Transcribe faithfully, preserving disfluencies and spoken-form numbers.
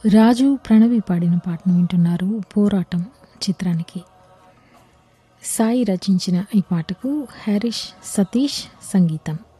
రాజు ప్రణవి పాడిన పాటను వింటున్నారు. పోరాటం చిత్రానికి. సాయి రచించిన ఈ పాటకు హరీష్ సతీష్ సంగీతం.